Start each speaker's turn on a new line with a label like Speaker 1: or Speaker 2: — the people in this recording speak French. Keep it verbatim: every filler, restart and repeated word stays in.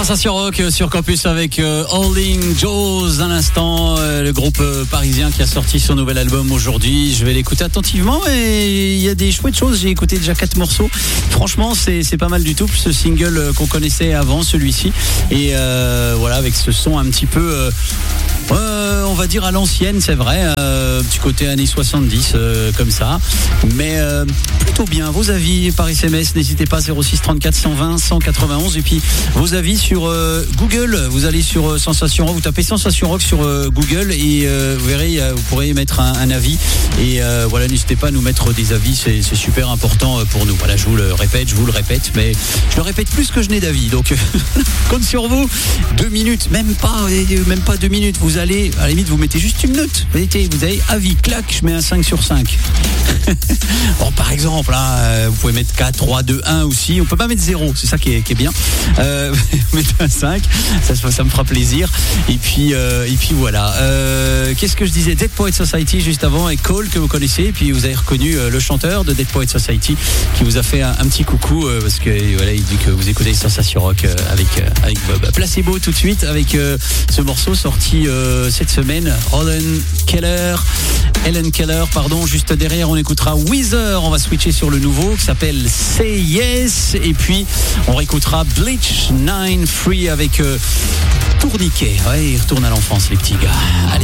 Speaker 1: Sensation Rock sur Campus avec euh, Howling Joes à l'instant, euh, le groupe euh, parisien qui a sorti son nouvel album aujourd'hui. Je vais l'écouter attentivement et il y a des chouettes choses. J'ai écouté déjà quatre morceaux. Franchement, c'est c'est pas mal du tout. Plus ce single euh, qu'on connaissait avant, celui-ci. Et euh, voilà, avec ce son un petit peu, euh, euh, on va dire à l'ancienne, c'est vrai, euh, petit côté années soixante-dix euh, comme ça. Mais euh, plutôt bien. Vos avis par S M S, n'hésitez pas, zéro six trente-quatre cent vingt cent quatre-vingt-onze. Et puis vos avis sur euh, Google. Vous allez sur euh, Sensation Rock, vous tapez Sensation Rock sur euh, Google et euh, vous verrez, euh, vous pourrez mettre un, un avis. Et euh, voilà, n'hésitez pas à nous mettre des avis, c'est, c'est super important pour nous. Voilà, je vous le répète, je vous le répète, mais je le répète plus que je n'ai d'avis. Donc, compte sur vous. Deux minutes, même pas, même pas deux minutes. Vous allez, à la limite, vous mettez juste une note. Vous avez, vous avez avis, clac, je mets un cinq sur cinq. Bon, par exemple, hein, vous pouvez mettre quatre, trois, deux, un aussi. On peut pas mettre zéro, c'est ça qui est, qui est bien. Euh, mettez un cinq, ça, ça me fera plaisir. Et puis, euh, et puis voilà. Euh, qu'est-ce que je disais? Dead Poets Society juste avant, et Cole que vous connaissez. Et puis vous avez reconnu euh, le chanteur de Dead Poets Society qui vous a fait un, un petit coucou euh, parce que voilà, il dit que vous écoutez Sensation Rock euh, avec euh, avec Bob. Placebo tout de suite avec euh, ce morceau sorti euh, cette semaine. Helen Keller, Helen Keller, pardon. Juste derrière, on écoutera Weezer. On va switcher sur le nouveau qui s'appelle Say Yes. Et puis on réécoutera Bleach neuf Free avec euh, Tourniquet. Ouais, ils retournent à l'enfance, les petits gars. Allez.